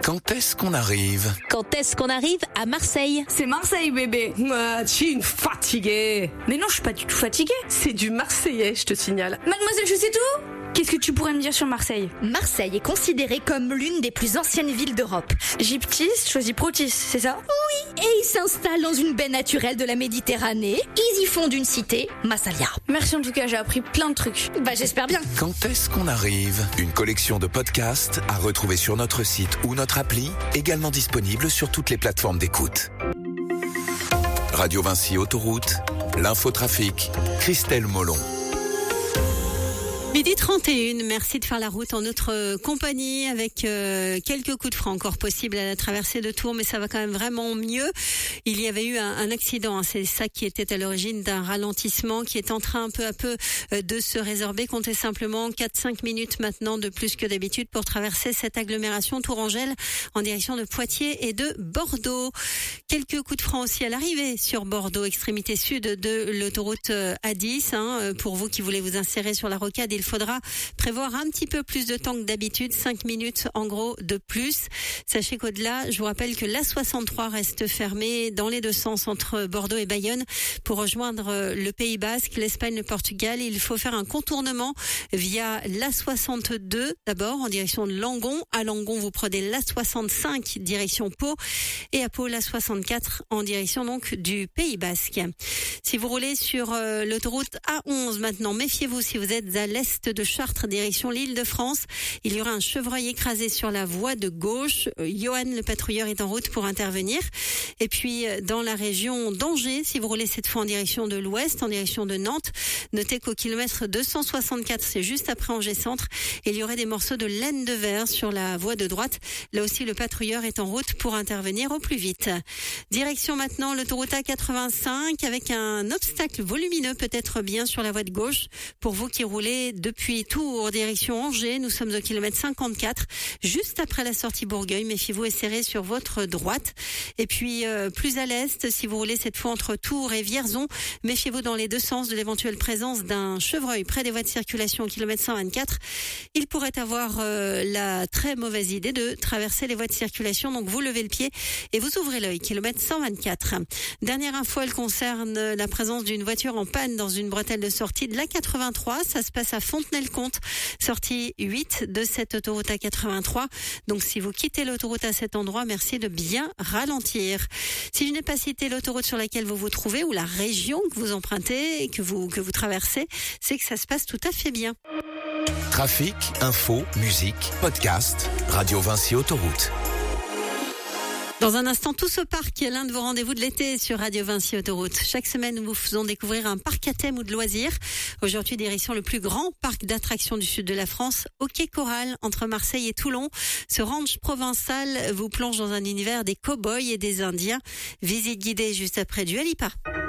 Quand est-ce qu'on arrive ? Quand est-ce qu'on arrive à Marseille ? C'est Marseille, bébé. Ah, tu es une fatiguée. Mais non, je suis pas du tout fatiguée. C'est du marseillais, je te signale. Mademoiselle, je sais tout. Qu'est-ce que tu pourrais me dire sur Marseille ? Marseille est considérée comme l'une des plus anciennes villes d'Europe. Gyptis choisit Protis, c'est ça ? Oui, et ils s'installent dans une baie naturelle de la Méditerranée. Ils y fondent une cité, Massalia. Merci en tout cas, j'ai appris plein de trucs. J'espère bien. Quand est-ce qu'on arrive ? Une collection de podcasts à retrouver sur notre site ou notre appli, également disponible sur toutes les plateformes d'écoute. Radio Vinci Autoroute, l'infotrafic, Christelle Molon. Midi 31, merci de faire la route en notre compagnie avec quelques coups de frein encore possibles à la traversée de Tours, mais ça va quand même vraiment mieux. Il y avait eu un accident, c'est ça qui était à l'origine d'un ralentissement qui est en train peu à peu de se résorber. Comptez simplement 4-5 minutes maintenant de plus que d'habitude pour traverser cette agglomération tourangelle en direction de Poitiers et de Bordeaux. Quelques coups de frein aussi à l'arrivée sur Bordeaux, extrémité sud de l'autoroute A10. Pour vous qui voulez vous insérer sur la rocade, il faudra prévoir un petit peu plus de temps que d'habitude, 5 minutes en gros de plus. Sachez qu'au-delà, je vous rappelle que l'A63 reste fermée dans les deux sens entre Bordeaux et Bayonne pour rejoindre le Pays Basque, l'Espagne, le Portugal. Il faut faire un contournement via l'A62 d'abord en direction de Langon. À Langon, vous prenez l'A65 direction Pau et à Pau l'A64 en direction donc du Pays Basque. Si vous roulez sur l'autoroute A11 maintenant, méfiez-vous si vous êtes à l'est de Chartres, direction l'Île-de-France. Il y aura un chevreuil écrasé sur la voie de gauche. Johan, le patrouilleur, est en route pour intervenir. Et puis, dans la région d'Angers, si vous roulez cette fois en direction de l'ouest, en direction de Nantes, notez qu'au kilomètre 264, c'est juste après Angers Centre, il y aurait des morceaux de laine de verre sur la voie de droite. Là aussi, le patrouilleur est en route pour intervenir au plus vite. Direction maintenant l'autoroute A85 avec un obstacle volumineux peut-être bien sur la voie de gauche. Pour vous qui roulez depuis Tours, direction Angers, nous sommes au kilomètre 54, juste après la sortie Bourgueil. Méfiez-vous et serrez sur votre droite. Et puis, plus à l'est, si vous roulez cette fois entre Tours et Vierzon, méfiez-vous dans les deux sens de l'éventuelle présence d'un chevreuil près des voies de circulation au kilomètre 124. Il pourrait avoir la très mauvaise idée de traverser les voies de circulation. Donc, vous levez le pied et vous ouvrez l'œil. Kilomètre 124. Dernière info, elle concerne la présence d'une voiture en panne dans une bretelle de sortie de l'A83. Ça se passe à Fontenay-le-Comte, sortie 8 de cette autoroute A83. Donc si vous quittez l'autoroute à cet endroit, merci de bien ralentir. Si je n'ai pas cité l'autoroute sur laquelle vous vous trouvez ou la région que vous empruntez et que vous traversez, c'est que ça se passe tout à fait bien. Trafic, info, musique, podcast, Radio Vinci Autoroute. Dans un instant, tout ce parc est l'un de vos rendez-vous de l'été sur Radio Vinci Autoroute. Chaque semaine, nous vous faisons découvrir un parc à thème ou de loisirs. Aujourd'hui, direction le plus grand parc d'attractions du sud de la France, au Quai Coral, entre Marseille et Toulon. Ce ranch provençal vous plonge dans un univers des cow-boys et des Indiens. Visite guidée juste après du Alipa.